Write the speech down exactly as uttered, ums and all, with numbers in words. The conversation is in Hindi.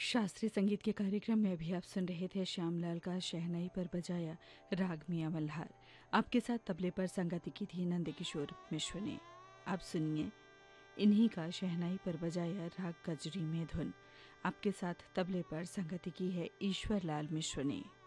शास्त्रीय संगीत के कार्यक्रम में अभी आप सुन रहे थे श्यामलाल का शहनाई पर बजाया राग मियां मल्हार। आपके साथ तबले पर संगति की थी नंदकिशोर मिश्र ने। आप सुनिए इन्हीं का शहनाई पर बजाया राग कजरी में धुन। आपके साथ तबले पर संगति की है ईश्वर लाल मिश्र ने।